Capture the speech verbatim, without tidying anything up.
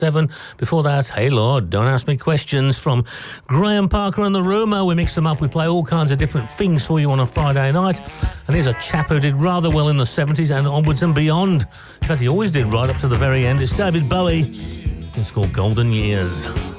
Devon. Before that, Hey Lord, Don't Ask Me Questions from Graham Parker and the Rumour. We mix them up, we play all kinds of different things for you on a Friday night. And here's a chap who did rather well in the seventies and onwards and beyond. In fact, he always did right up to the very end. It's David Bowie. It's called Golden Years.